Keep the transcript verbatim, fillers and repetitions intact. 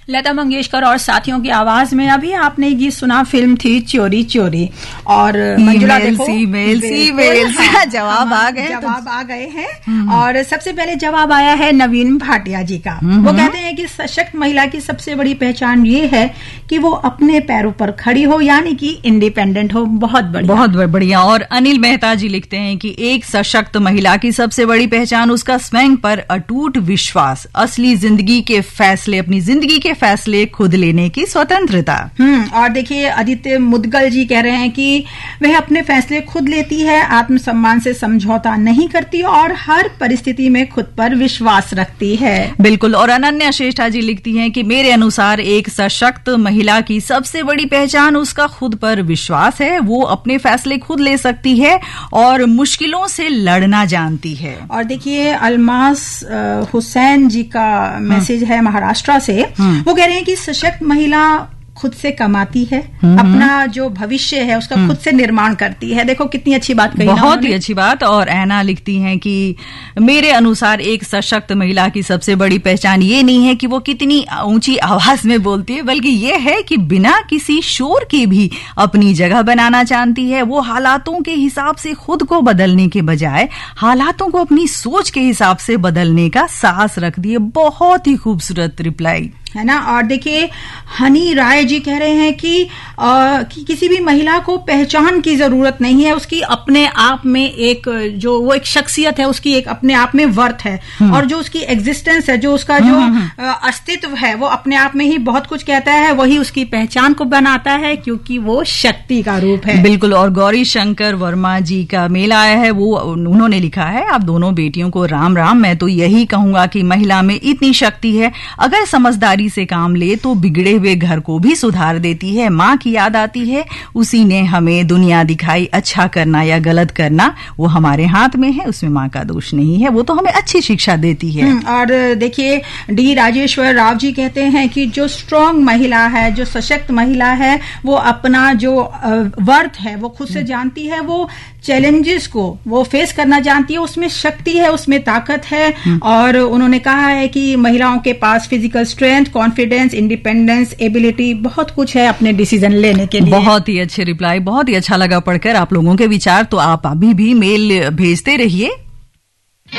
लता मंगेशकर और साथियों की आवाज में अभी आपने ये गीत सुना, फिल्म थी चोरी चोरी। और मंजुला देखो मेल सी मेल हाँ, जवाब आ गए जवाब आ गए हैं। और सबसे पहले जवाब आया है नवीन भाटिया जी का। वो कहते हैं कि सशक्त महिला की सबसे बड़ी पहचान ये है कि वो अपने पैरों पर खड़ी हो, यानी कि इंडिपेंडेंट हो। बहुत बढ़िया, बहुत बढ़िया। और अनिल मेहता जी लिखते हैं कि एक सशक्त महिला की सबसे बड़ी पहचान उसका स्वयं पर अटूट विश्वास, असली जिंदगी के फैसले, अपनी जिंदगी के फैसले खुद लेने की स्वतंत्रता। हम्म और देखिए आदित्य मुदगल जी कह रहे हैं कि वह अपने फैसले खुद लेती है, आत्मसम्मान से समझौता नहीं करती और हर परिस्थिति में खुद पर विश्वास रखती है। बिल्कुल। और अनन्या श्रेष्ठा जी लिखती हैं कि मेरे अनुसार एक सशक्त महिला की सबसे बड़ी पहचान उसका खुद पर विश्वास है। वो अपने फैसले खुद ले सकती है और मुश्किलों से लड़ना जानती है। और देखिए अलमास हुसैन जी का मैसेज है महाराष्ट्र से। वो कह रहे हैं कि सशक्त महिला खुद से कमाती है, अपना जो भविष्य है उसका खुद से निर्माण करती है। देखो कितनी अच्छी बात कही, बहुत ही अच्छी बात। और ऐना लिखती हैं कि मेरे अनुसार एक सशक्त महिला की सबसे बड़ी पहचान ये नहीं है कि वो कितनी ऊंची आवाज में बोलती है, बल्कि ये है कि बिना किसी शोर के भी अपनी जगह बनाना जानती है। वो हालातों के हिसाब से खुद को बदलने के बजाय हालातों को अपनी सोच के हिसाब से बदलने का साहस रखती है। बहुत ही खूबसूरत रिप्लाई है ना। और देखिए हनी राय जी कह रहे हैं कि, आ, कि किसी भी महिला को पहचान की जरूरत नहीं है, उसकी अपने आप में एक जो वो एक शख्सियत है, उसकी एक अपने आप में वर्थ है और जो उसकी एग्जिस्टेंस है, जो उसका जो अस्तित्व है वो अपने आप में ही बहुत कुछ कहता है। वही उसकी पहचान को बनाता है क्योंकि वो शक्ति का रूप है। बिल्कुल। और गौरी शंकर वर्मा जी का मेल आया है, वो उन्होंने लिखा है, आप दोनों बेटियों को राम राम। मैं तो यही कहूंगा कि महिला में इतनी शक्ति है, अगर समझदारी से काम ले तो बिगड़े हुए घर को भी सुधार देती है। माँ की याद आती है, उसी ने हमें दुनिया दिखाई। अच्छा करना या गलत करना वो हमारे हाथ में है, उसमें माँ का दोष नहीं है, वो तो हमें अच्छी शिक्षा देती है। और देखिए डी राजेश्वर राव जी कहते हैं कि जो स्ट्रांग महिला है, जो सशक्त महिला है, वो अपना जो वर्थ है वो खुद से जानती है, वो चैलेंजेस को वो फेस करना जानती है, उसमें शक्ति है, उसमें ताकत है। और उन्होंने कहा है कि महिलाओं के पास physical strength, confidence, independence, ability बहुत कुछ है अपने डिसीजन लेने के लिए। बहुत ही अच्छे रिप्लाई, बहुत ही अच्छा लगा पढ़कर आप लोगों के विचार। तो आप अभी भी मेल भेजते रहिए।